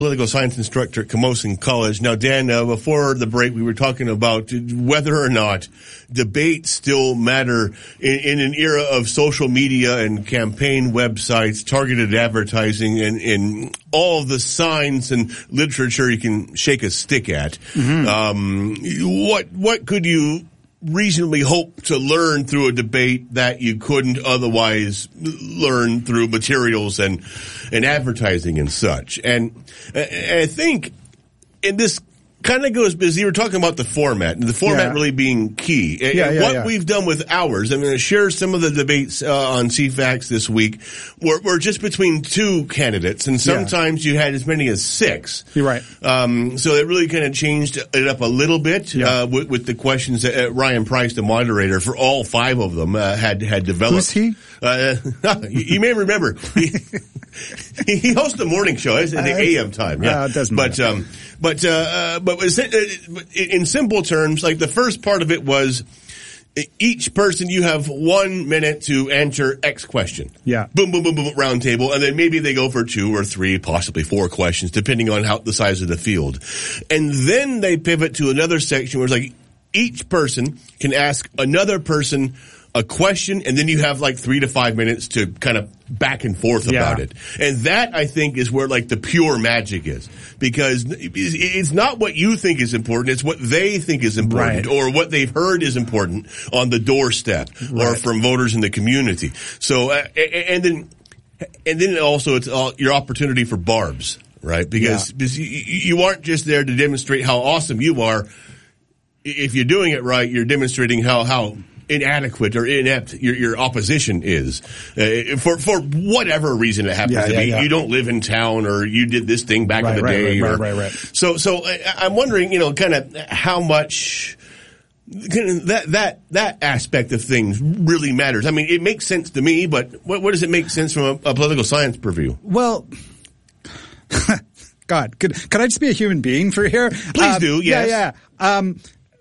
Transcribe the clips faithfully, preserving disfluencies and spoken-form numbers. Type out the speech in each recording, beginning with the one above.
political science instructor at Camosun College. Now, Dan, uh, before the break, we were talking about whether or not debates still matter in, in an era of social media and campaign websites, targeted advertising, and, and all the signs and literature you can shake a stick at. Mm-hmm. Um, what what could you reasonably hope to learn through a debate that you couldn't otherwise learn through materials and and advertising and such? And, and I think, and this kind of goes, because you were talking about the format, and the format yeah. really being key. And, yeah, and yeah, what yeah. we've done with ours, I'm going to share some of the debates uh, on C FAX this week, were, were just between two candidates, and sometimes yeah. you had as many as six. You're right. Um, so it really kind of changed it up a little bit yeah. uh, with, with the questions that uh, Ryan Price, the moderator, for all five of them, uh, had had developed. Who's he? Uh, you, you may remember. He, he hosts the morning show. It's at the A M time. Yeah, uh, it doesn't but matter. um, but uh, but in simple terms, like the first part of it was, each person, you have one minute to answer X question. Yeah. Boom, boom, boom, boom, round table. And then maybe they go for two or three, possibly four questions, depending on how the size of the field. And then they pivot to another section where it's like each person can ask another person a question, and then you have like three to five minutes to kind of back and forth yeah. about it. And that, I think, is where like the pure magic is. Because it's not what you think is important, it's what they think is important, right. or what they've heard is important on the doorstep, right. or from voters in the community. So, uh, and then, and then also it's all your opportunity for barbs, right? Because, yeah. because you, you aren't just there to demonstrate how awesome you are. If you're doing it right, you're demonstrating how, how inadequate or inept your, your opposition is, uh, for for whatever reason it happens yeah, to yeah, be. yeah. You don't live in town, or you did this thing back right, in the right, day. right, or, right, right, right. So, so I, I'm wondering, you know, kind of how much kind of that that that aspect of things really matters. I mean, it makes sense to me, but what, what does it make sense from a, a political science purview? Well. God, could could I just be a human being for here? Please um, do, yes. Yeah, yeah. Um,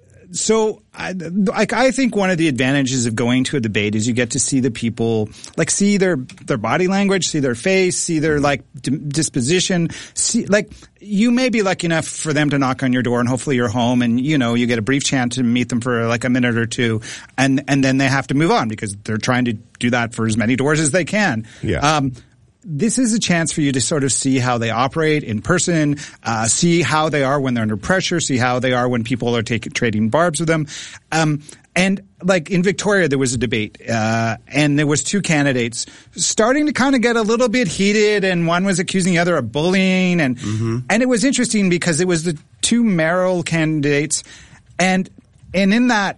so, I, like, I think one of the advantages of going to a debate is you get to see the people, like, see their their body language, see their face, see their, like, d- disposition. See, like, you may be lucky enough for them to knock on your door, and hopefully you're home, and, you know, you get a brief chance to meet them for, like, a minute or two, and and then they have to move on because they're trying to do that for as many doors as they can. Yeah. Um, This is a chance for you to sort of see how they operate in person, uh, see how they are when they're under pressure, see how they are when people are taking trading barbs with them. Um, and like in Victoria, there was a debate, uh, and there was two candidates starting to kind of get a little bit heated, and one was accusing the other of bullying, and mm-hmm. and it was interesting because it was the two mayoral candidates, and and in that,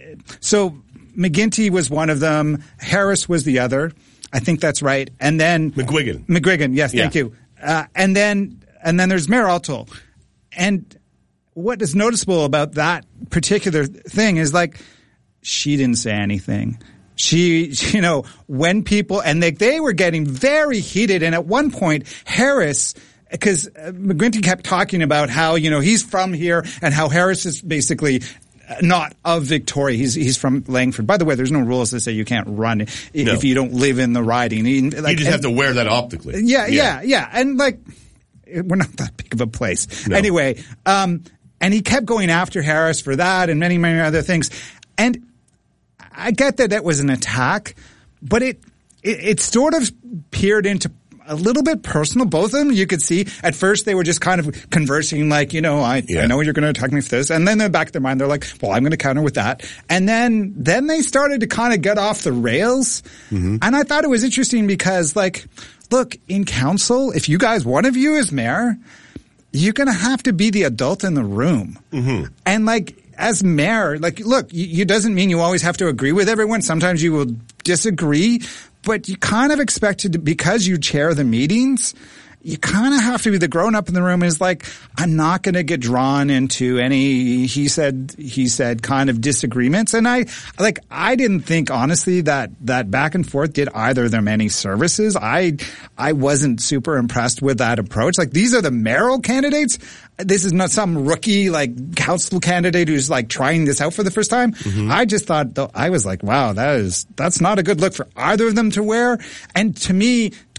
so McGuinty was one of them, Harris was the other. I think that's right. And then McGuigan. McGuigan, yes, yeah. thank you. Uh, and then and then there's Mayor Alto. And what is noticeable about that particular thing is, like, she didn't say anything. She, you know, when people and they they were getting very heated, and at one point Harris, because uh, McGuinty kept talking about how, you know, he's from here and how Harris is basically not of Victoria. He's he's from Langford. By the way, there's no rules that say you can't run if no. you don't live in the riding. Like, you just and, have to wear that optically. Yeah, yeah, yeah, yeah. And, like, we're not that big of a place. No. Anyway, um, and he kept going after Harris for that and many, many other things. And I get that that was an attack, but it it, it sort of peered into a little bit personal, both of them. You could see at first they were just kind of conversing like, you know, I, yeah. I know you're going to attack me for this. And then in the back of their mind, they're like, well, I'm going to counter with that. And then, then they started to kind of get off the rails. Mm-hmm. And I thought it was interesting because, like, look, in council, if you guys, one of you is mayor, you're going to have to be the adult in the room. Mm-hmm. And, like, as mayor, like, look, it doesn't mean you always have to agree with everyone. Sometimes you will disagree. But you kind of expected to, because you chair the meetings, you kind of have to be the grown-up in the room. Is like, I'm not going to get drawn into any he said, he said kind of disagreements. And I, like, I didn't think, honestly, that, that back and forth did either of them any services. I, I wasn't super impressed with that approach. Like, these are the mayoral candidates. This is not some rookie, like, council candidate who's, like, trying this out for the first time. Mm-hmm. I just thought, though, I was like, wow, that is, that's not a good look for either of them to wear. And to me,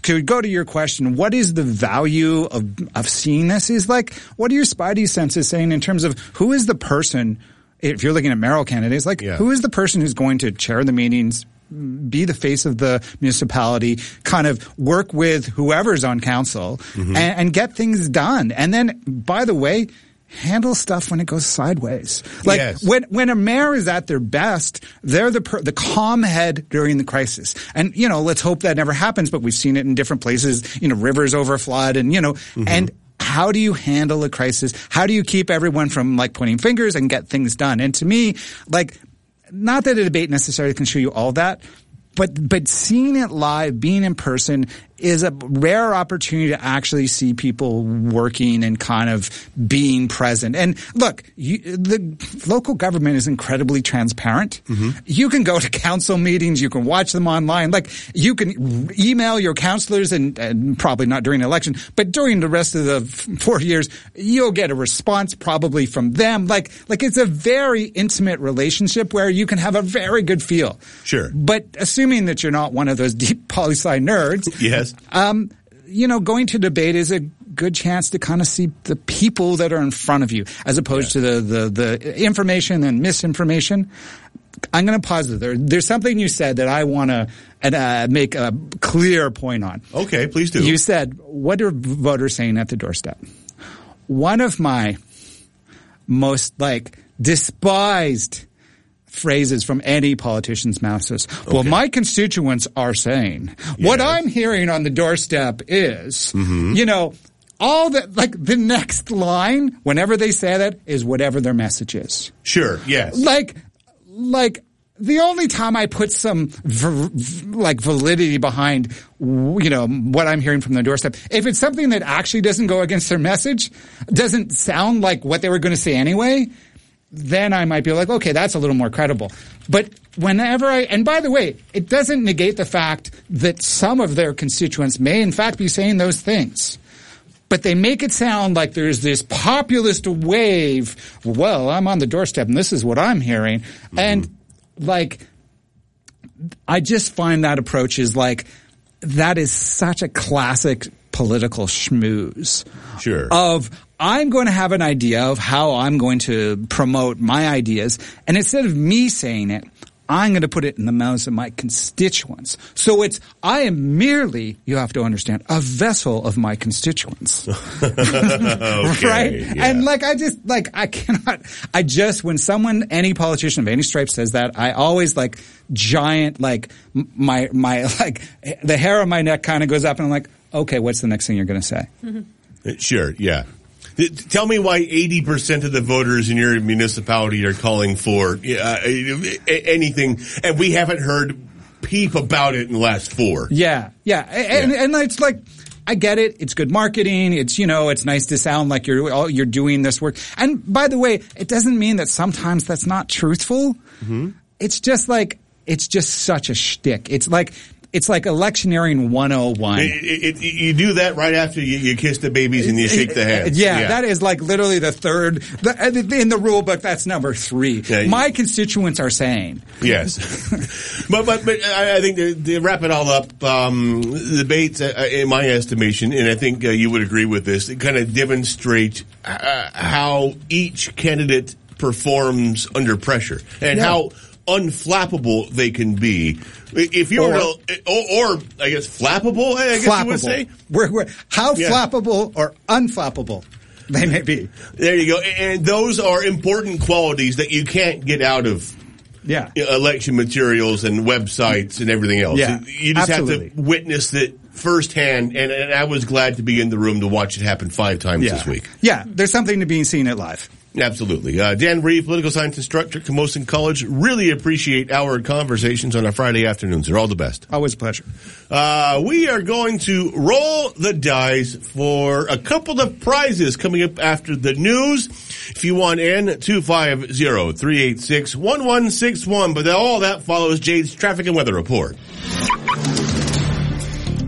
to go to your question, what is the value of, of seeing this is like, what are your spidey senses saying in terms of who is the person, if you're looking at mayoral candidates, like yeah. who is the person who's going to chair the meetings, be the face of the municipality, kind of work with whoever's on council mm-hmm. and, and get things done. And then, by the way, handle stuff when it goes sideways. Like yes. when when a mayor is at their best, they're the per, the calm head during the crisis. And you know, let's hope that never happens. But we've seen it in different places. You know, rivers overflood, and you know, mm-hmm. and how do you handle a crisis? How do you keep everyone from like pointing fingers and get things done? And to me, like. Not that a debate necessarily can show you all that, but but seeing it live, being in person, is a rare opportunity to actually see people working and kind of being present. And look, you, the local government is incredibly transparent. Mm-hmm. You can go to council meetings, you can watch them online. Like you can email your councillors, and, and probably not during the election, but during the rest of the four years, you'll get a response probably from them. Like like it's a very intimate relationship where you can have a very good feel. Sure. But assuming that you're not one of those deep poli-sci nerds. Yes. Um, you know, going to debate is a good chance to kind of see the people that are in front of you as opposed yeah. to the, the, the information and misinformation. I'm going to pause there. There's something you said that I want to uh, make a clear point on. Okay, please do. You said, what are voters saying at the doorstep? One of my most, like, despised phrases from any politician's mouth says, well, okay. my constituents are saying, yes. what I'm hearing on the doorstep is, mm-hmm. you know, all that, like the next line, whenever they say that, is whatever their message is. Sure, yes. Like, like, the only time I put some ver- like validity behind, you know, what I'm hearing from the doorstep, if it's something that actually doesn't go against their message, doesn't sound like what they were going to say anyway, then I might be like, okay, that's a little more credible. But whenever I, and by the way, it doesn't negate the fact that some of their constituents may in fact be saying those things. But they make it sound like there's this populist wave. Well, I'm on the doorstep and this is what I'm hearing. Mm-hmm. And like, I just find that approach is like, that is such a classic political schmooze. Sure. Of, I'm going to have an idea of how I'm going to promote my ideas. And instead of me saying it, I'm going to put it in the mouths of my constituents. So it's, I am merely, you have to understand, a vessel of my constituents. Okay, right? Yeah. And like, I just, like, I cannot, I just, when someone, any politician of any stripe says that, I always like giant, like, my, my, like, the hair on my neck kind of goes up and I'm like, okay, what's the next thing you're going to say? Mm-hmm. Sure, yeah. Tell me why eighty percent of the voters in your municipality are calling for uh, anything, and we haven't heard peep about it in the last four. Yeah, yeah. And, yeah. and it's like, I get it. It's good marketing. It's, you know, it's nice to sound like you're you're doing this work. And by the way, it doesn't mean that sometimes that's not truthful. Mm-hmm. It's just like, it's just such a shtick. It's like, It's like electioneering one oh one. It, it, it, you do that right after you, you kiss the babies and you shake the hands. Yeah, yeah. That is like literally the third. The, in the rule book, that's number three. Yeah, My you, constituents are saying. Yes. but, but but I think to, to wrap it all up, um, the debates, uh, in my estimation, and I think uh, you would agree with this, it kind of demonstrate uh, how each candidate performs under pressure and yeah. how unflappable they can be. If you were, or, or, or I guess flappable, I guess flappable. you would say. We're, we're, how yeah. flappable or unflappable they may be. There you go. And those are important qualities that you can't get out of yeah. election materials and websites and everything else. Yeah, you just absolutely. have to witness it firsthand, and, and I was glad to be in the room to watch it happen five times yeah. this week. Yeah, there's something to being seen it live. Absolutely. Uh, Dan Reeve, political science instructor at Camosun College. Really appreciate our conversations on our Friday afternoons. They're all the best. Always a pleasure. Uh, we are going to roll the dice for a couple of prizes coming up after the news. If you want in, two five zero, three eight six, one one six one. But all that follows Jade's traffic and weather report.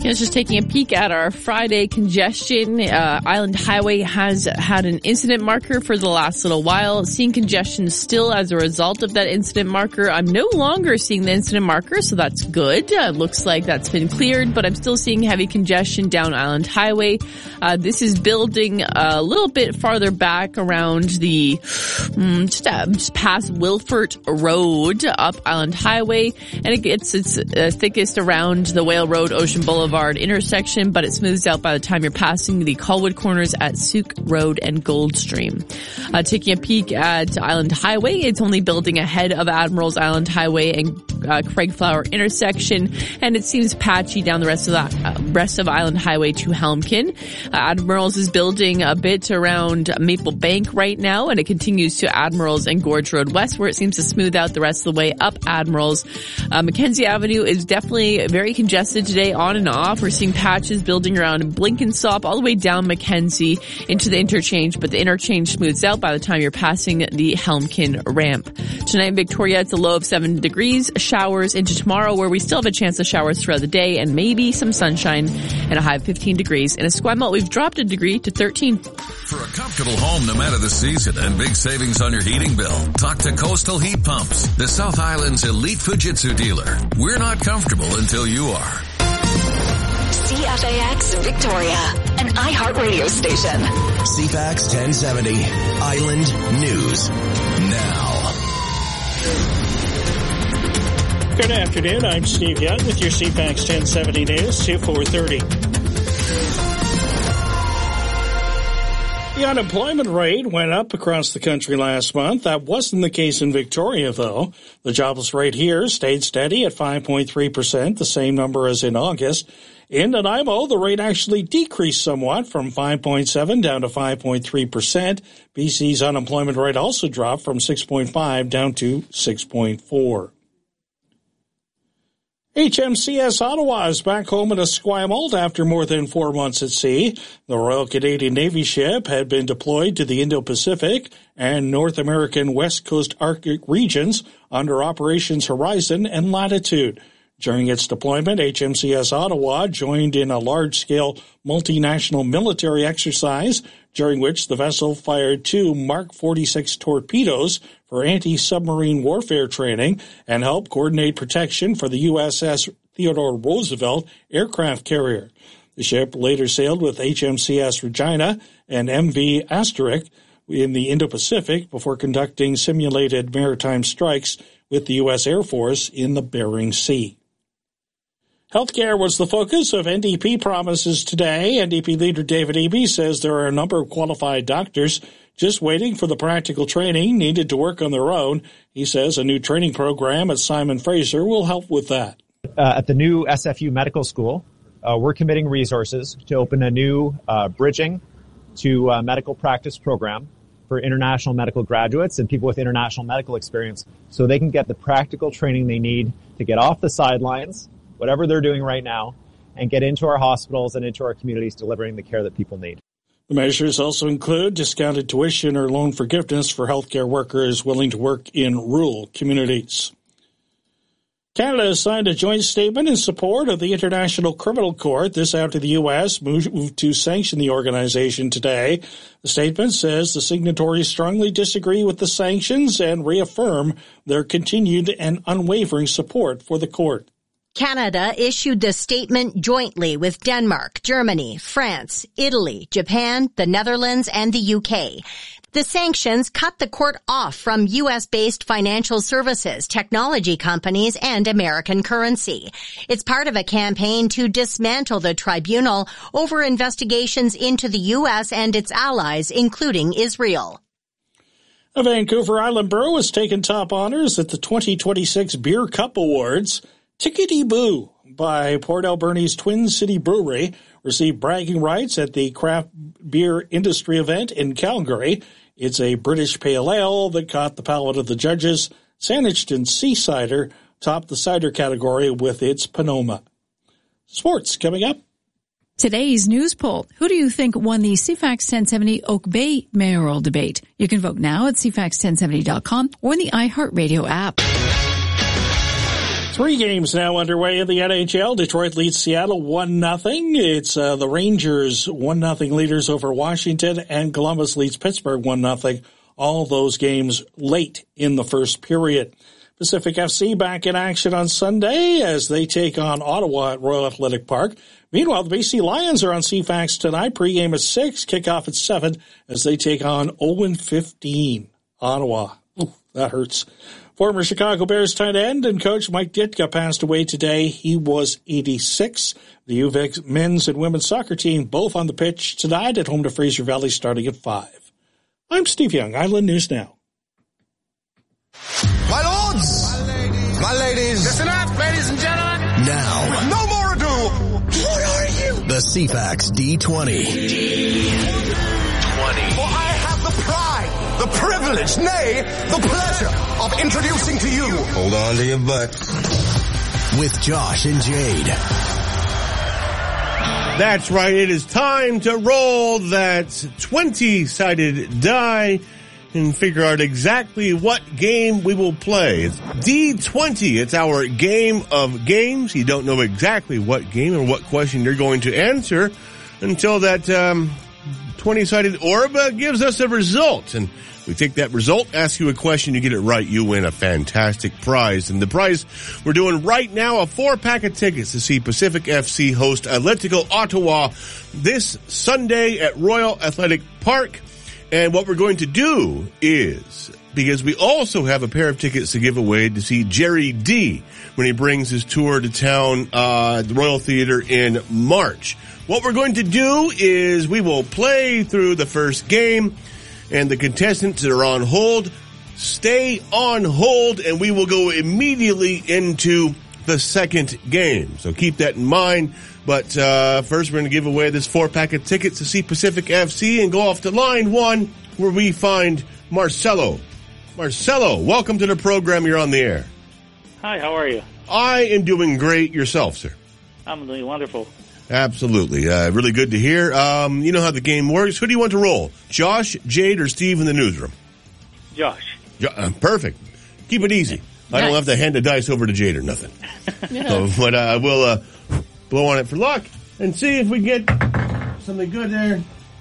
Yeah, just taking a peek at our Friday congestion. Uh, Island Highway has had an incident marker for the last little while. Seeing congestion still as a result of that incident marker. I'm no longer seeing the incident marker, so that's good. Uh, looks like that's been cleared, but I'm still seeing heavy congestion down Island Highway. Uh, this is building a little bit farther back around the, um, just, uh, just past Wilfort Road up Island Highway, and it gets its uh, thickest around the Whale Road Ocean Boulevard intersection, but it smooths out by the time you're passing the Colwood corners at Souk Road and Goldstream. Uh, taking a peek at Island Highway, it's only building ahead of Admiral's Island Highway and uh, Craigflower intersection, and it seems patchy down the rest of the uh, rest of Island Highway to Helmkin. Uh, Admiral's is building a bit around Maple Bank right now, and it continues to Admiral's and Gorge Road West, where it seems to smooth out the rest of the way up Admiral's. Uh, Mackenzie Avenue is definitely very congested today, on and off. We're seeing patches building around Blenkinsop all the way down Mackenzie into the interchange, but the interchange smooths out by the time you're passing the Helmkin ramp. Tonight in Victoria, it's a low of seven degrees. Showers into tomorrow, where we still have a chance of showers throughout the day and maybe some sunshine, and a high of fifteen degrees. In Esquimalt, we've dropped a degree to thirteen. For a comfortable home no matter the season and big savings on your heating bill, talk to Coastal Heat Pumps, the South Island's elite Fujitsu dealer. We're not comfortable until you are. C F A X Victoria, an iHeartRadio station. C F A X ten seventy, Island News Now. Good afternoon, I'm Steve Young with your C F A X ten seventy News to four thirty. The unemployment rate went up across the country last month. That wasn't the case in Victoria, though. The jobless rate here stayed steady at five point three percent, the same number as in August. In Nanaimo, the rate actually decreased somewhat from five point seven down to five point three percent. B C's unemployment rate also dropped from six point five down to six point four. H M C S Ottawa is back home in Esquimalt after more than four months at sea. The Royal Canadian Navy ship had been deployed to the Indo-Pacific and North American West Coast Arctic regions under Operations Horizon and Latitude. During its deployment, H M C S Ottawa joined in a large-scale multinational military exercise, during which the vessel fired two Mark forty-six torpedoes for anti-submarine warfare training and helped coordinate protection for the U S S Theodore Roosevelt aircraft carrier. The ship later sailed with H M C S Regina and M V Asterix in the Indo-Pacific before conducting simulated maritime strikes with the U S Air Force in the Bering Sea. Healthcare was the focus of N D P promises today. N D P leader David Eby says there are a number of qualified doctors just waiting for the practical training needed to work on their own. He says a new training program at Simon Fraser will help with that. Uh, at the new S F U Medical School, uh, we're committing resources to open a new uh, bridging to uh, medical practice program for international medical graduates and people with international medical experience so they can get the practical training they need to get off the sidelines, whatever they're doing right now, and get into our hospitals and into our communities delivering the care that people need. The measures also include discounted tuition or loan forgiveness for healthcare workers willing to work in rural communities. Canada has signed a joint statement in support of the International Criminal Court. This after the U S moved to sanction the organization today. The statement says the signatories strongly disagree with the sanctions and reaffirm their continued and unwavering support for the court. Canada issued the statement jointly with Denmark, Germany, France, Italy, Japan, the Netherlands, and the U K. The sanctions cut the court off from U S-based financial services, technology companies, and American currency. It's part of a campaign to dismantle the tribunal over investigations into the U S and its allies, including Israel. A Vancouver Island brew has taken top honors at the twenty twenty-six Beer Cup Awards. Tickety Boo by Port Alberni's Twin City Brewery received bragging rights at the craft beer industry event in Calgary. It's a British pale ale that caught the palate of the judges. Saanich Sea Cider topped the cider category with its Panoma. Sports coming up. Today's news poll. Who do you think won the C F A X ten seventy Oak Bay mayoral debate? You can vote now at C F A X ten seventy dot com or in the iHeartRadio app. Three games now underway in the N H L. Detroit leads Seattle one nothing. It's uh, the Rangers one nothing leaders over Washington, and Columbus leads Pittsburgh one nothing. All those games late in the first period. Pacific F C back in action on Sunday as they take on Ottawa at Royal Athletic Park. Meanwhile, the B C Lions are on C FAX tonight. Pregame at six, kickoff at seven as they take on oh and fifteen Ottawa. Ooh, that hurts. Former Chicago Bears tight end and coach Mike Ditka passed away today. He was eighty-six. The U V X men's and women's soccer team both on the pitch tonight at home to Fraser Valley starting at five. I'm Steve Young, Island News Now. My lords, my ladies, my ladies, listen up, ladies and gentlemen. Now, no more ado. What are you? The C FAX D twenty. D twenty. For I have the pride, the privilege, nay, the pleasure of introducing to you. Hold on to your butts. With Josh and Jade. That's right. It is time to roll that twenty-sided die and figure out exactly what game we will play. It's D twenty. It's our game of games. You don't know exactly what game or what question you're going to answer until that um, twenty-sided orb uh, gives us a result. And we take that result, ask you a question, you get it right, you win a fantastic prize. And the prize we're doing right now, a four-pack of tickets to see Pacific F C host Atletico Ottawa this Sunday at Royal Athletic Park. And what we're going to do is, because we also have a pair of tickets to give away to see Jerry D when he brings his tour to town uh, at the Royal Theater in March. What we're going to do is we will play through the first game, and the contestants that are on hold stay on hold, and we will go immediately into the second game. So keep that in mind. But uh first, we're going to give away this four-pack of tickets to see Pacific F C and go off to line one, where we find Marcelo. Marcelo, welcome to the program. You're on the air. Hi, how are you? I am doing great. Yourself, sir? I'm doing wonderful. Absolutely. Uh, really good to hear. Um, you know how the game works. Who do you want to roll? Josh, Jade, or Steve in the newsroom? Josh. Jo- uh, perfect. Keep it easy. Nice. I don't have to hand the dice over to Jade or nothing. Yeah. So, but uh, I will uh, blow on it for luck and see if we get something good there.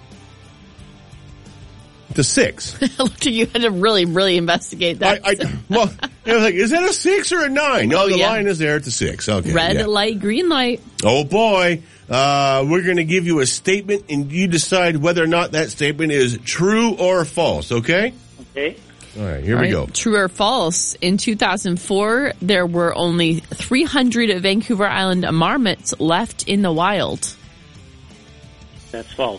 The six. Look, you had to really, really investigate that. I, I, well, I was like, is that a six or a nine? No, Oh, the yeah. line is there at the six. Okay. Red yeah. light, green light. Oh, boy. Uh, we're going to give you a statement, and you decide whether or not that statement is true or false, okay? Okay. All right, here All we right, go. True or false? In two thousand four, there were only three hundred Vancouver Island marmots left in the wild. That's false.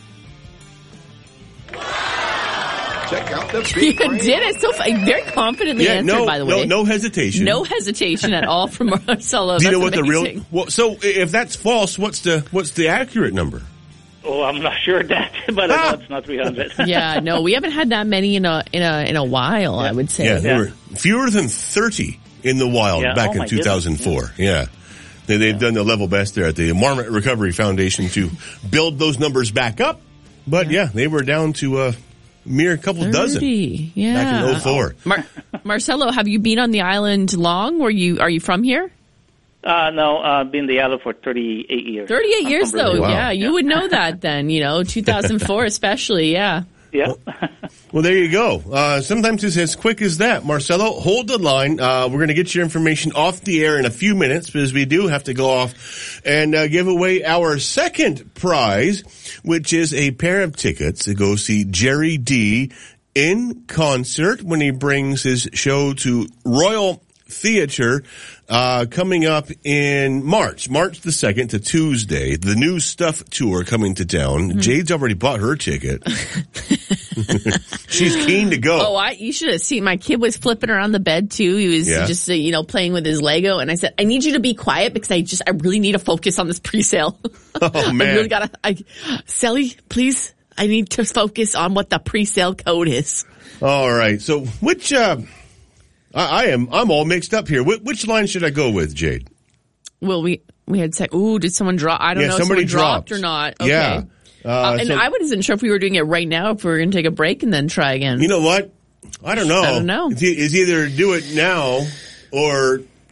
Check out the You big brain. did it so fa- very confidently Yeah, answered, no, by the no, way. no hesitation. No hesitation at all from Marcelo. Do you know That's what the amazing. real? Well, so if that's false, what's the what's the accurate number? Oh, I'm not sure that, but I know it's not three hundred. Yeah, no, we haven't had that many in a in a in a while. I would say. Yeah, there Yeah. were fewer than thirty in the wild Yeah. back Oh, in my two thousand four. Yeah. They, they've done the level best there at the Marmot Recovery Foundation to build those numbers back up. But yeah, they were down to a mere couple dozen thirty, yeah. back in oh four. Mar- Marcelo, have you been on the island long? Were you are you from here? Uh, no, uh, been in the island for thirty-eight years. thirty-eight I'm years from Brazil. though. Wow. Yeah, you would know that then. You know, two thousand four especially. Yeah. Yeah. Well, there you go. Uh, sometimes it's as quick as that. Marcelo, hold the line. Uh, we're going to get your information off the air in a few minutes because we do have to go off and uh, give away our second prize, which is a pair of tickets to go see Jerry D in concert when he brings his show to Royal Theater uh coming up in March, March the second to Tuesday. The New Stuff Tour coming to town. Mm-hmm. Jade's already bought her ticket. She's keen to go. Oh, I you should have seen. My kid was flipping around the bed too. He was Yeah. just uh, you know playing with his Lego, and I said, "I need you to be quiet because I just I really need to focus on this pre-sale." Oh man, I really gotta. I, Sally, please. I need to focus on what the pre-sale code is. All right. So which uh I, I am I'm all mixed up here. Wh- which line should I go with, Jade? Well, we we had said, "Ooh, did someone drop?" I don't Yeah, know. somebody if someone dropped. dropped. or not. Okay. Yeah. Uh, Uh, and so- I wasn't sure if we were doing it right now, if we were going to take a break and then try again. You know what? I don't know. I don't know. It's, e- it's either do it now or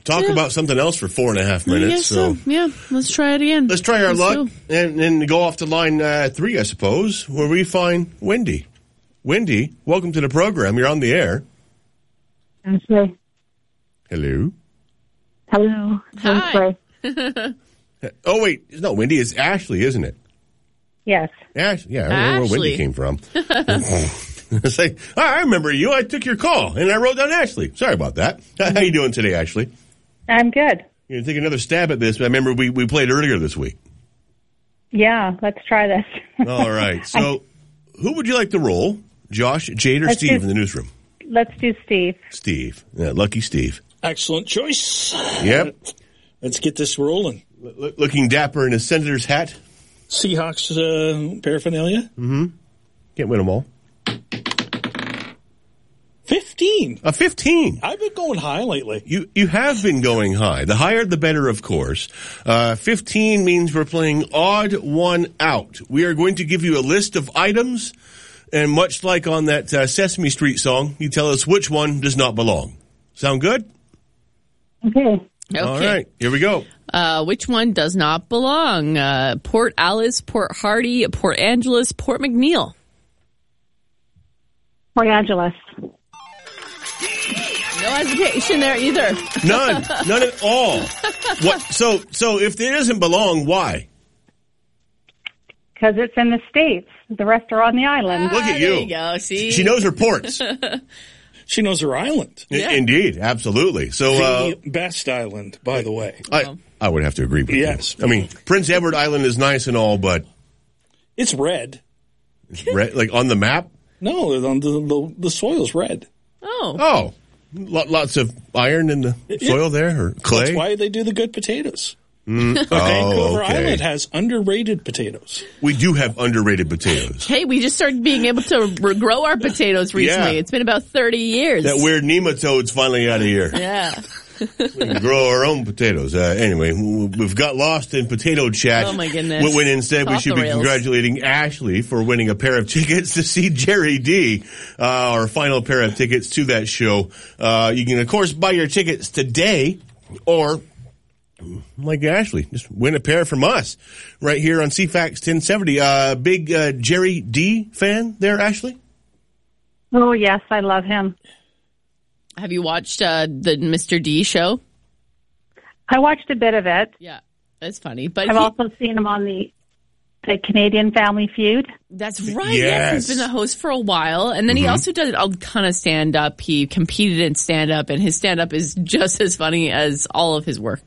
talk Yeah. about something else for four and a half I minutes. guess So so. Yeah, let's try it again. let's try our Let's luck go. and then go off to line uh, three, I suppose, where we find Wendy. Wendy, welcome to the program. You're on the air. Ashley. Hello. Hello. Hi. Oh, wait. It's not Wendy. It's Ashley, isn't it? Yes. Ashley. Yeah, I don't know where Wendy Ashley. came from. It's like, oh, I remember you. I took your call, and I wrote down Ashley. Sorry about that. How you doing today, Ashley? I'm good. You're going to take another stab at this. I remember we, we played earlier this week. Yeah, let's try this. All right. So who would you like to roll? Josh, Jade, or Let's Steve do- in the newsroom? Let's do Steve. Steve. Yeah, lucky Steve. Excellent choice. Yep. Let's get this rolling. L- looking dapper in his senator's hat. Seahawks uh, paraphernalia. Mm-hmm. Can't win them all. Fifteen. A fifteen. I've been going high lately. You you have been going high. The higher, the better, of course. Uh, fifteen means we're playing odd one out. We are going to give you a list of items, and much like on that uh, Sesame Street song, you tell us which one does not belong. Sound good? Okay. Okay. All right. Here we go. Uh, which one does not belong? Uh, Port Alice, Port Hardy, Port Angeles, Port McNeil. Port Angeles. No hesitation there either. None. None at all. What? So so if it doesn't belong, why? Because it's in the States. The rest are on the island. Look at Ah, there you. you go. See? She knows her ports. She knows her island. Yeah. Indeed. Absolutely. So uh, The best island, by the way. I, I would have to agree with Yes. you. I mean, Prince Edward Island is nice and all, but It's red. it's red, like on the map. No, the, the, the soil's red. Oh. Oh, Lot, lots of iron in the soil there, or clay. That's why they do the good potatoes. Mm, Vancouver oh, okay. Island has underrated potatoes. We do have underrated potatoes. Hey, we just started being able to regrow our potatoes recently. Yeah. It's been about thirty years. That weird nematode's finally out of here. Yeah. We can grow our own potatoes. Uh, anyway, w- we've got lost in potato chat. Oh, my goodness. When instead we Off should the be rails. congratulating Ashley for winning a pair of tickets to see Jerry D, uh, our final pair of tickets to that show. Uh, you can, of course, buy your tickets today, or like Ashley, just win a pair from us right here on C FAX ten seventy. Uh, big uh, Jerry D fan there, Ashley? Oh, yes, I love him. Have you watched uh, the Mister D show? I watched a bit of it. Yeah, that's funny. But I've he- also seen him on the the Canadian Family Feud. That's right. Yes. Yes. He's been the host for a while. And then he Mhm. also did a ton of stand up. He competed in stand up, and his stand up is just as funny as all of his work.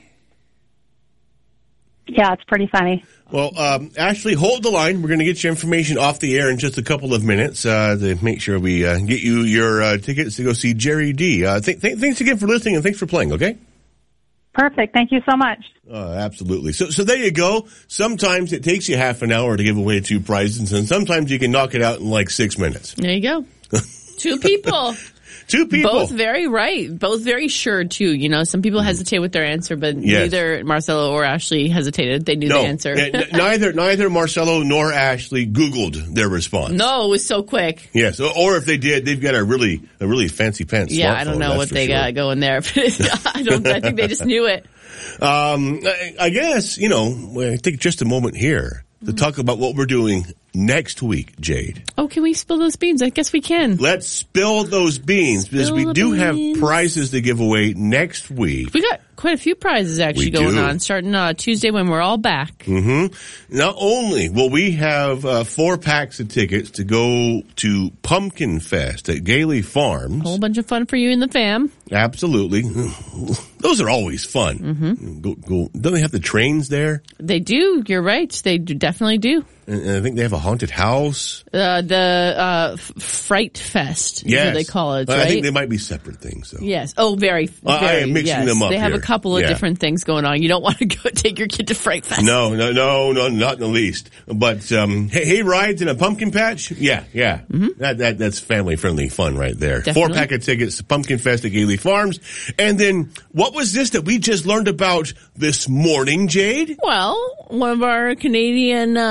Yeah, it's pretty funny. Well, um, Ashley, hold the line. We're going to get your information off the air in just a couple of minutes uh, to make sure we uh, get you your uh, tickets to go see Jerry D. Uh, th- th- thanks again for listening, and thanks for playing, okay? Perfect. Thank you so much. Uh, absolutely. So, so there you go. Sometimes it takes you half an hour to give away two prizes, and sometimes you can knock it out in like six minutes. There you go. Two people. Two people. Both very right. Both very sure, too. You know, some people hesitate with their answer, but Yes. neither Marcelo or Ashley hesitated. They knew no, the answer. n- n- neither neither Marcelo nor Ashley Googled their response. No, it was so quick. Yes, or- or if they did, they've got a really a really fancy pants. Yeah, I don't smartphone, know that's what for they sure. got going there. I don't. I think they just knew it. Um, I, I guess, you know, I think just a moment here to talk about what we're doing next week, Jade. Oh, can we spill those beans? I guess we can. Let's spill those beans because Spill we the do have beans. prizes to give away next week. We got quite a few prizes actually We going do. on, starting uh, Tuesday when we're all back. Mm-hmm. Not only will we have uh, four packs of tickets to go to Pumpkin Fest at Gailey Farms. Whole bunch of fun for you and the fam. Absolutely. Those are always fun. Mm-hmm. Go, go. Don't they have the trains there? They do. You're right. They do, definitely do. And, and I think they have a haunted house. Uh, the uh, F- Fright Fest is Yes. what they call it, I right? think they might be separate things, though. Yes. Oh, very. I- I very am mixing yes. them up They have here. a couple of Yeah. different things going on. You don't want to go take your kid to Fright Fest. No, no, no, no, not in the least. But um, hay, hay rides in a pumpkin patch, yeah, yeah, mm-hmm. that, that that's family friendly fun right there. Definitely. Four pack of tickets to Pumpkin Fest at Gailey Farms, and then what was this that we just learned about this morning, Jade? Well, one of our Canadian uh,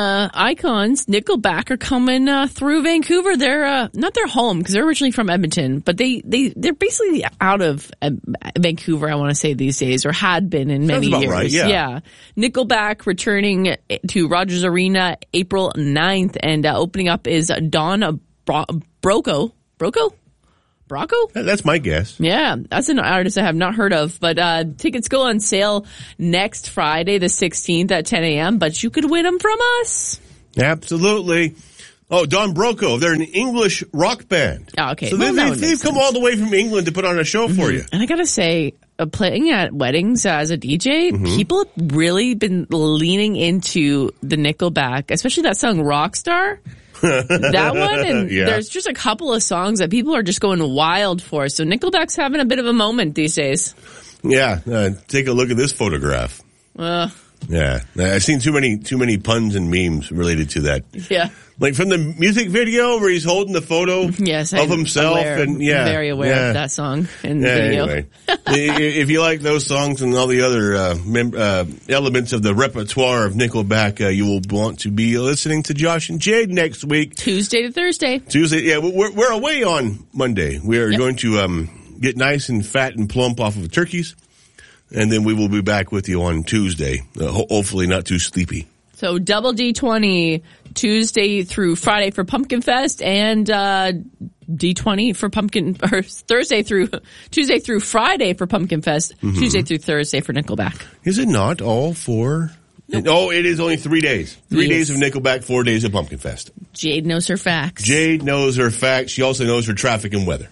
icons, Nickelback, are coming uh, through Vancouver. They're uh, not their home because they're originally from Edmonton, but they they they're basically out of uh, Vancouver. I want to say these days, or had been in many Sounds about years. right, yeah. yeah, Nickelback returning to Rogers Arena April ninth, and uh, opening up is Don Bro- Broco. Broco. Brocco? That's my guess. Yeah, that's an artist I have not heard of. But uh tickets go on sale next Friday, the sixteenth at ten a.m., but you could win them from us. Absolutely. Oh, Don Broco. They're an English rock band. Oh, okay. So Well, they, that they, would they've make come sense. all the way from England to put on a show for you. And I gotta say, uh, playing at weddings uh, as a D J, Mm-hmm. people have really been leaning into the Nickelback, especially that song Rockstar. That one, and Yeah. there's just a couple of songs that people are just going wild for. So Nickelback's having a bit of a moment these days. Yeah. Uh, take a look at this photograph. Uh, Yeah. I've seen too many, too many puns and memes related to that. yeah. Like from the music video where he's holding the photo Yes, of I'm himself. aware, and yeah. very aware yeah. of that song and Yeah, video. anyway. I- if you like those songs and all the other uh, mem- uh, elements of the repertoire of Nickelback, uh, you will want to be listening to Josh and Jade next week. Tuesday to Thursday. Tuesday, yeah, we're, we're away on Monday. We are Yep. going to um, get nice and fat and plump off of turkeys, and then we will be back with you on Tuesday. Uh, ho- hopefully not too sleepy. So double D twenty Tuesday through Friday for Pumpkin Fest, and uh D twenty for Pumpkin, or Thursday through Tuesday through Friday for Pumpkin Fest. Mhm. Tuesday through Thursday for Nickelback. Is it not all four? Oh, it is only three days. Three Yes. days of Nickelback, four days of Pumpkin Fest. Jade knows her facts. Jade knows her facts. She also knows her traffic and weather.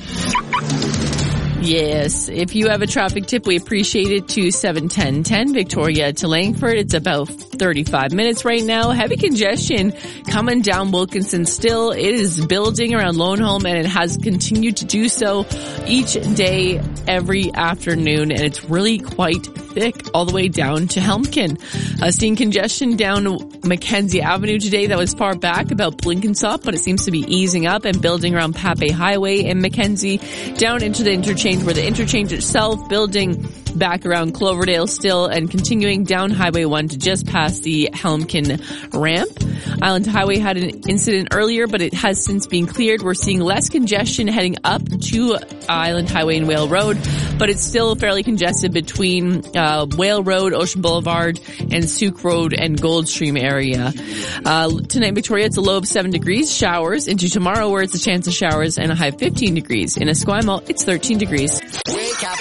Yes. If you have a traffic tip, we appreciate it. to seven ten ten Victoria to Langford. It's about thirty-five minutes right now. Heavy congestion coming down Wilkinson still. It is building around Lone Home, and it has continued to do so each day, every afternoon, and it's really quite thick all the way down to Helmkin. Uh, seeing congestion down Mackenzie Avenue today that was far back about Blenkinsop, but it seems to be easing up and building around Pape Highway and Mackenzie down into the interchange, where the interchange itself building back around Cloverdale still, and continuing down Highway one to just past the Helmkin ramp. Island Highway had an incident earlier, but it has since been cleared. We're seeing less congestion heading up to Island Highway and Whale Road, but it's still fairly congested between uh, Whale Road, Ocean Boulevard, and Souk Road and Goldstream area. Uh, tonight, Victoria, it's a low of seven degrees, showers. Into tomorrow, where it's a chance of showers and a high of fifteen degrees. In Esquimalt, it's thirteen degrees. Wake up.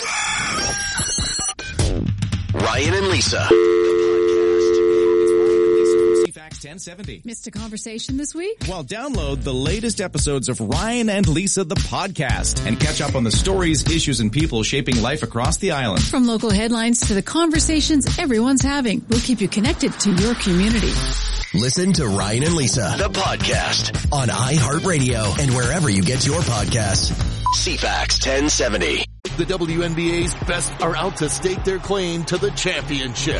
Ryan and Lisa. ten seventy. Missed a conversation this week? Well, download the latest episodes of Ryan and Lisa, the podcast, and catch up on the stories, issues, and people shaping life across the island. From local headlines to the conversations everyone's having, we'll keep you connected to your community. Listen to Ryan and Lisa, the podcast, on iHeartRadio and wherever you get your podcasts. C FAX ten seventy. The W N B A's best are out to stake their claim to the championship.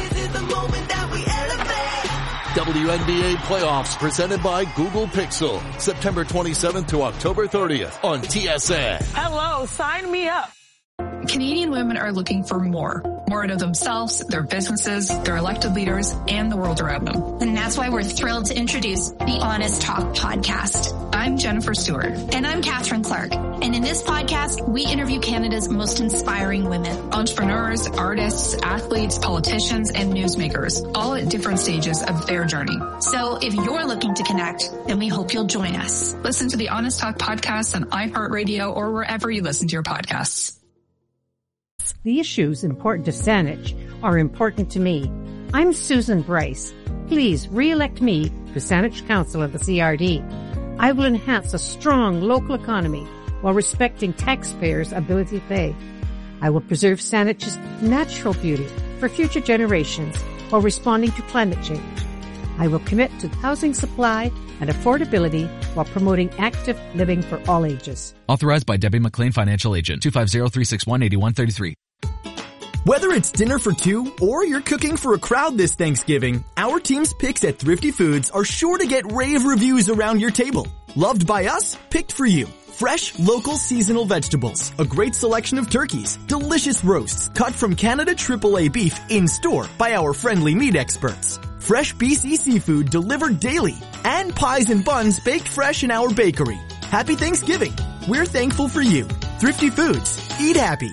W N B A playoffs presented by Google Pixel. September twenty-seventh to October thirtieth on T S N. Hello, sign me up. Canadian women are looking for more. More out of themselves, their businesses, their elected leaders, and the world around them. And that's why we're thrilled to introduce the Honest Talk podcast. I'm Jennifer Stewart. And I'm Catherine Clark. And in this podcast, we interview Canada's most inspiring women. Entrepreneurs, artists, athletes, politicians, and newsmakers, all at different stages of their journey. So if you're looking to connect, then we hope you'll join us. Listen to the Honest Talk podcast on iHeartRadio or wherever you listen to your podcasts. The issues important to Saanich are important to me. I'm Susan Bryce. Please re-elect me to Saanich Council of the C R D. I will enhance a strong local economy while respecting taxpayers' ability to pay. I will preserve Saanich's natural beauty for future generations while responding to climate change. I will commit to housing supply and affordability while promoting active living for all ages. Authorized by Debbie McLean, Financial Agent, two five zero, three six one, eight one three three. Whether it's dinner for two or you're cooking for a crowd this Thanksgiving, our team's picks at Thrifty Foods are sure to get rave reviews around your table. Loved by us, picked for you. Fresh, local, seasonal vegetables, a great selection of turkeys, delicious roasts cut from Canada triple A beef in store by our friendly meat experts. fresh B C seafood delivered daily, and pies and buns baked fresh in our bakery. Happy Thanksgiving. We're thankful for you. Thrifty Foods. Eat happy.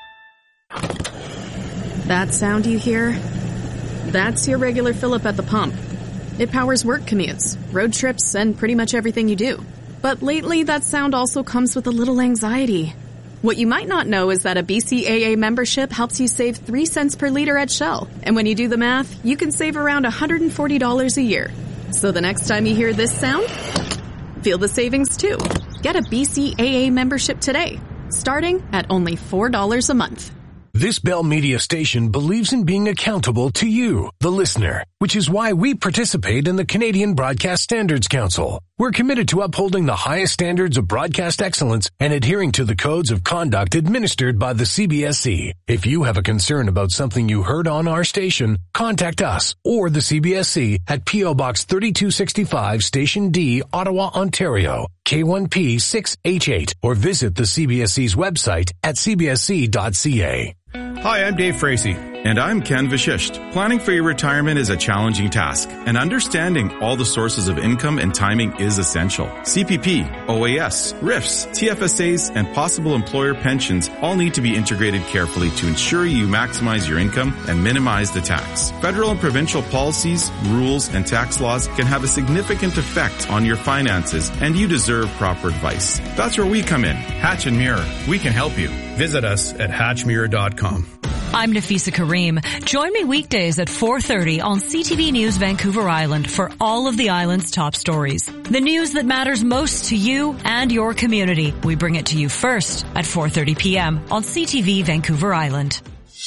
That sound you hear? That's your regular fill-up at the pump. It powers work commutes, road trips, and pretty much everything you do. But lately, that sound also comes with a little anxiety. What you might not know is that a B C A A membership helps you save three cents per liter at Shell. And when you do the math, you can save around one hundred forty dollars a year. So the next time you hear this sound, feel the savings too. Get a B C A A membership today, starting at only four dollars a month. This Bell Media station believes in being accountable to you, the listener, which is why we participate in the Canadian Broadcast Standards Council. We're committed to upholding the highest standards of broadcast excellence and adhering to the codes of conduct administered by the C B S C. If you have a concern about something you heard on our station, contact us or the C B S C at P O Box thirty-two sixty-five, Station D, Ottawa, Ontario, K one P six H eight, or visit the C B S C's website at c b s c dot c a. Hi, I'm Dave Frazee. And I'm Ken Vashisht. Planning for your retirement is a challenging task, and understanding all the sources of income and timing is essential. C P P, O A S, R I Fs, T F S As, and possible employer pensions all need to be integrated carefully to ensure you maximize your income and minimize the tax. Federal and provincial policies, rules, and tax laws can have a significant effect on your finances, and you deserve proper advice. That's where we come in. Hatch and Mirror. We can help you. Visit us at hatch mirror dot com. I'm Nafisa Kareem. Join me weekdays at four thirty on C T V News Vancouver Island for all of the island's top stories. The news that matters most to you and your community. We bring it to you first at four thirty p.m. on C T V Vancouver Island.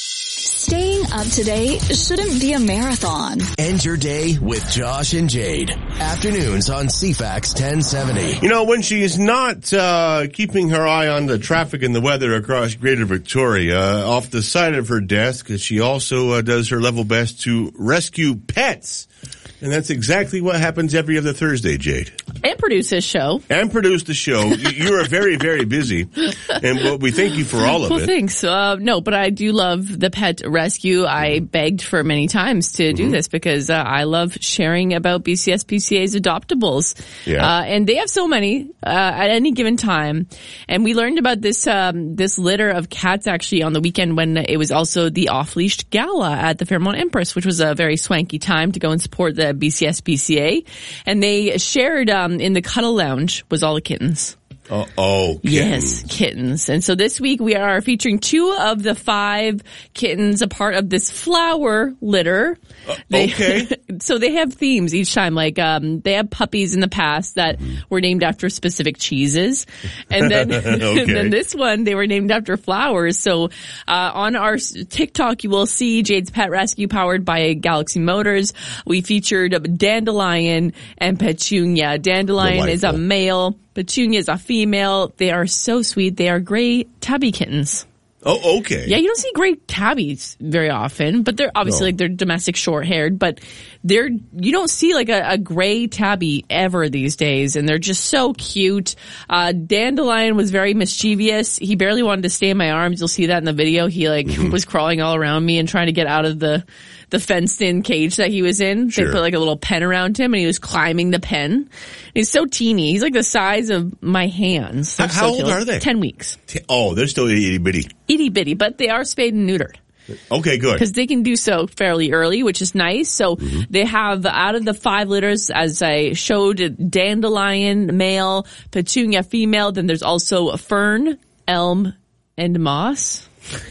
Staying up to date shouldn't be a marathon. End your day with Josh and Jade. Afternoons on C FAX ten seventy. You know, when she's not uh keeping her eye on the traffic and the weather across Greater Victoria, off the side of her desk, she also uh, does her level best to rescue pets. And that's exactly what happens every other Thursday, Jade. And produce this show. And produce the show. You are very, very busy. And we thank you for all of well, it. Well, thanks. Uh, no, but I do love the pet rescue. I begged for many times to do mm-hmm. this because uh, I love sharing about B C S P C A's adoptables. Yeah. Uh, and they have so many uh, at any given time. And we learned about this um, this litter of cats actually on the weekend when it was also the off-leash gala at the Fairmont Empress, which was a very swanky time to go and support the B C S P C A, and they shared um, in the Cuddle Lounge was all the kittens. Uh oh, kittens. Yes, kittens. And so this week we are featuring two of the five kittens, a part of this flower litter. Uh, they, okay. So they have themes each time. Like um, they have puppies in the past that were named after specific cheeses, and then okay. and then this one they were named after flowers. So uh, on our TikTok you will see Jade's Pet Rescue powered by Galaxy Motors. We featured Dandelion and Petunia. Dandelion Delightful. Is a male. Petunia is a female. They are so sweet. They are gray tabby kittens. Oh, okay. Yeah, you don't see gray tabbies very often, but they're obviously no. like they're domestic short-haired, but they're, you don't see like a, a gray tabby ever these days, and they're just so cute. Uh, Dandelion was very mischievous. He barely wanted to stay in my arms. You'll see that in the video. He like mm-hmm. was crawling all around me and trying to get out of the, the fenced-in cage that he was in. Sure. They put like a little pen around him, and he was climbing the pen. He's so teeny. He's like the size of my hands. How, so how old are they? Ten weeks. Oh, they're still itty bitty. Itty bitty, but they are spayed and neutered. Okay, good. Because they can do so fairly early, which is nice. So mm-hmm. they have, out of the five litters, as I showed, Dandelion, male, Petunia, female. Then there's also a fern, elm, and moss.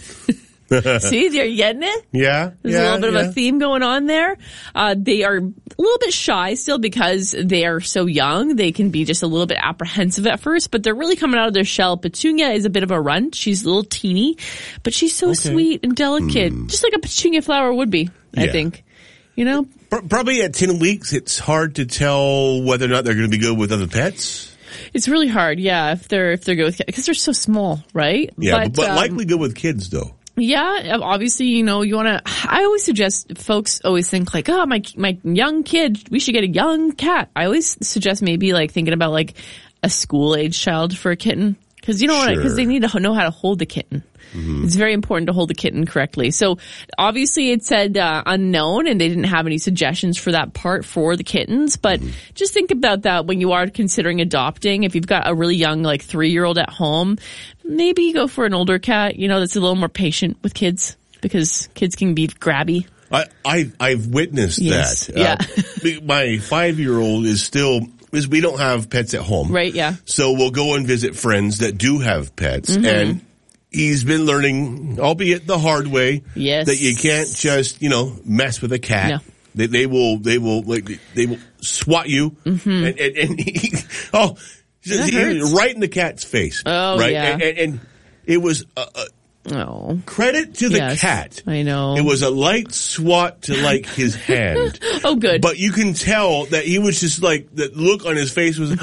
See, you're getting it? Yeah. There's yeah, a little bit yeah. of a theme going on there. Uh, they are a little bit shy still because they are so young. They can be just a little bit apprehensive at first, but they're really coming out of their shell. Petunia is a bit of a runt. She's a little teeny, but she's so okay. sweet and delicate. Mm. Just like a petunia flower would be, I yeah. think. You know? Probably at ten weeks, it's hard to tell whether or not they're going to be good with other pets. It's really hard, yeah, if they're, if they're good with kids, because they're so small, right? Yeah, but, but um, likely good with kids, though. Yeah, obviously, you know, you want to, I always suggest, folks always think like, oh, my, my young kid, we should get a young cat. I always suggest maybe like thinking about like a school age child for a kitten. Because you don't want to, because Sure. they need to know how to hold the kitten. Mhm. It's very important to hold the kitten correctly. So obviously it said uh, unknown, and they didn't have any suggestions for that part for the kittens. But Mm-hmm. just think about that when you are considering adopting. If you've got a really young, like three-year-old at home, maybe go for an older cat, you know, that's a little more patient with kids, because kids can be grabby. I, I, I've witnessed Yes. that. Yeah. Uh, my five-year-old is still, because we don't have pets at home. Right, yeah. So we'll go and visit friends that do have pets. Mhm. And he's been learning, albeit the hard way, Yes. that you can't just, you know, mess with a cat. No. They, they will, they will, like, they will swat you. Mhm. And, and, and he, oh, That he- hurts. right in the cat's face. Oh, right? yeah. And, and, and it was, uh, uh, Oh. credit to the Yes, cat. I know. It was a light swat to like his hand. Oh, good. But you can tell that he was just like, the look on his face was,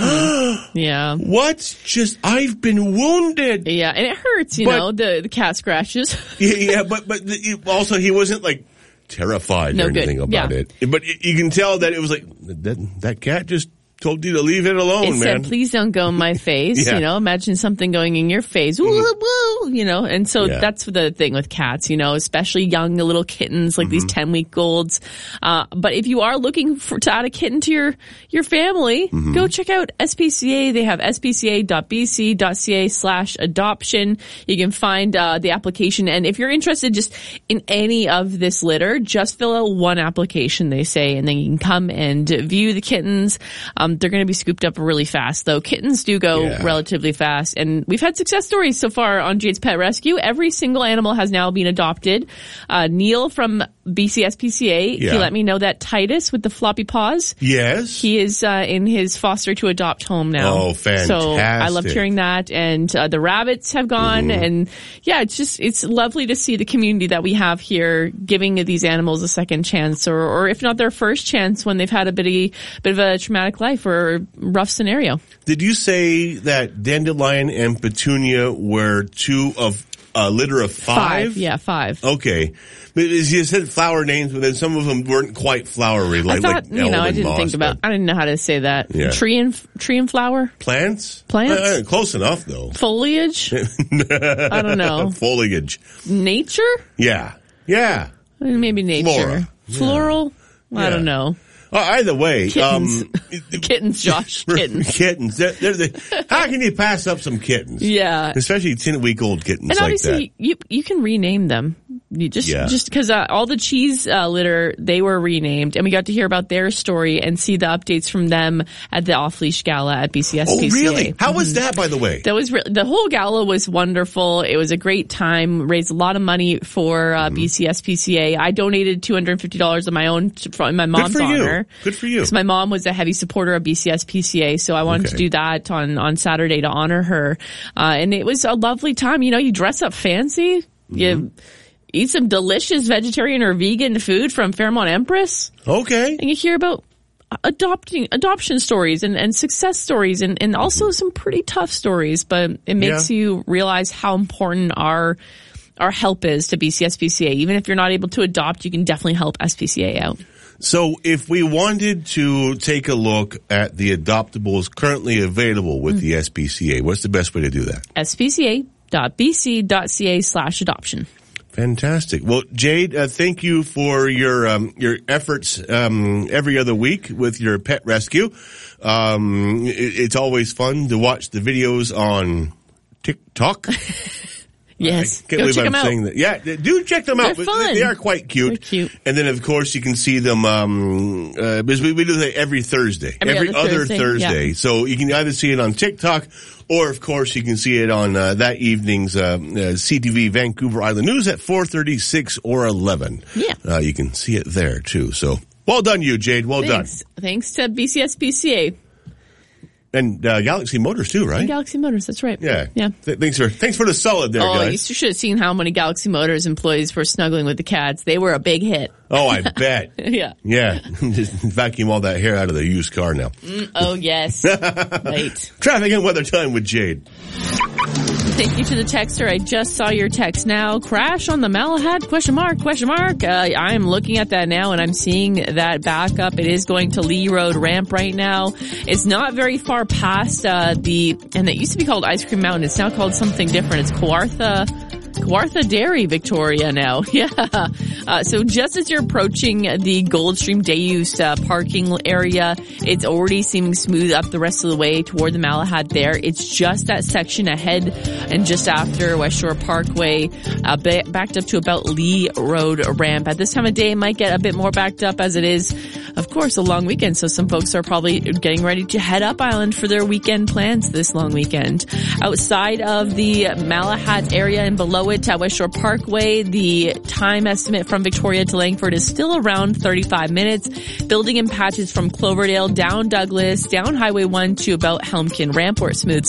yeah. What? Just, I've been wounded. Yeah, and it hurts, you But- know, the, the cat scratches. Yeah, yeah, but, but the, he- also he wasn't like terrified No, or good. anything about Yeah. it. But y- you can tell that it was like, that, that cat just told you to leave it alone, It man. said, please don't go in my face. Yeah. You know, imagine something going in your face. Woo, woo, you know, and so Yeah. that's the thing with cats, you know, especially young little kittens like these ten week olds. Uh, but if you are looking for, to add a kitten to your, your family, Mm-hmm. go check out S P C A. They have S P C A dot B C dot C A slash adoption. You can find, uh, the application. And if you're interested just in any of this litter, just fill out one application, they say, and then you can come and view the kittens. Um, they're going to be scooped up really fast, though. Kittens do go Yeah. relatively fast, and we've had success stories so far on Jade's Pet Rescue. Every single animal has now been adopted. Uh, Neil from B C S P C A, Yeah. he let me know that Titus with the floppy paws, Yes. he is uh, in his foster to adopt home now. Oh, So I loved fantastic. hearing that, and uh, the rabbits have gone, Mhm. and yeah, it's just it's lovely to see the community that we have here giving these animals a second chance, or or if not their first chance when they've had a bit of, bit of a traumatic life or rough scenario. Did you say that Dandelion and Petunia were two of a litter of five? Yeah, five. Okay. But as you said flower names, but then some of them weren't quite flowery, like, I thought, like you know, I elm didn't and think moss, about, I didn't know how to say that. Yeah. Tree and, tree and flower? but Plants? Plants? Uh, close enough, though. Foliage? I don't know. Foliage. Nature? Yeah. Yeah. Maybe nature. Flora. Floral? I Yeah. don't know. Uh, either way, Kittens. um, Kittens, Josh. Kittens. kittens. They're, they're the, how can you pass up some kittens? Yeah. Especially ten-week-old kittens And like obviously, that. you you can rename them. You just Yeah. just because uh, all the cheese uh, litter, they were renamed, and we got to hear about their story and see the updates from them at the off leash gala at B C S P C A. Oh, really? How was that, by the way? That was re- the whole gala was wonderful. It was a great time. Raised a lot of money for uh, B C S P C A. I donated two hundred fifty dollars of my own to, from my mom's Good for you. honor. Good for you. 'Cause my mom was a heavy supporter of B C S P C A, so I wanted Okay. to do that on on Saturday to honor her. Uh, and it was a lovely time. You know, you dress up fancy. You eat some delicious vegetarian or vegan food from Fairmont Empress. Okay. And you hear about adopting adoption stories and, and success stories and, and also some pretty tough stories, but it makes Yeah. you realize how important our our help is to B C S P C A. Even if you're not able to adopt, you can definitely help S P C A out. So if we wanted to take a look at the adoptables currently available with the S P C A, what's the best way to do that? S P C A dot B C dot C A slash adoption. Fantastic. Well, Jade, uh, thank you for your um, your efforts um, every other week with your pet rescue. Um, it, it's always fun to watch the videos on TikTok. Yes. I can't Go believe check I'm them out. saying that. Yeah, do check them out. They're But fun. They are quite cute. They're cute. And then, of course, you can see them um, uh, because we, we do that every Thursday, Every other other Thursday, Thursday. yeah. So you can either see it on TikTok, or of course, you can see it on uh, that evening's uh, uh, C T V Vancouver Island News at four thirty, six, or eleven. Yeah. Uh, you can see it there too. So well done, you Jade. Well Thanks. Thanks to B C S P C A done. And uh, Galaxy Motors too, right? and Galaxy Motors. That's right. Yeah. Yeah. Th- thanks for thanks for the solid there, Oh, guys. you should have seen how many Galaxy Motors employees were snuggling with the cats. They were a big hit. Oh, I bet. Yeah. Yeah. Just vacuum all that hair out of the used car now. Mm, oh, yes. Right. Traffic and weather time with Jade. Thank you to the texter. I just saw your text now. Crash on the Malahat? Question mark, question mark. Uh, I'm looking at that now and I'm seeing that backup. It is going to Lee Road ramp right now. It's not very far past, uh, the, and it used to be called Ice Cream Mountain. It's now called something different. It's Kawartha, Kawartha Dairy, Victoria now. Yeah. Uh, so just as you're approaching the Goldstream Deus uh, parking area, it's already seeming smooth up the rest of the way toward the Malahat there. It's just that section ahead and just after West Shore Parkway, uh, ba- backed up to about Lee Road ramp. At this time of day, it might get a bit more backed up as it is, of course, a long weekend. So some folks are probably getting ready to head up island for their weekend plans this long weekend. Outside of the Malahat area and below it at West Shore Parkway, the time estimate from Victoria to Langford is still around thirty-five minutes. Building in patches from Cloverdale down Douglas, down Highway one to about Helmkin Ramp where it's smooth.